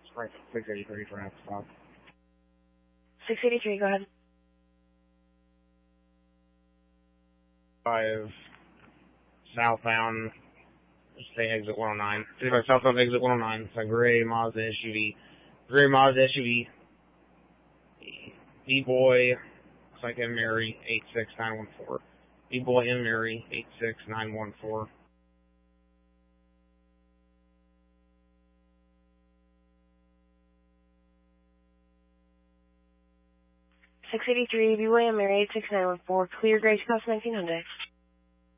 Sprint 683 for next stop. 683, go ahead. 5 southbound, say exit 109. 55 southbound exit 109. It's a gray Mazda SUV. Gray Mazda SUV. B-Boy, looks like M. Mary, 86914. B-Boy M. Mary, 86914. 683, B-Way M. Mary, 86914, clear Grace Cross 1900.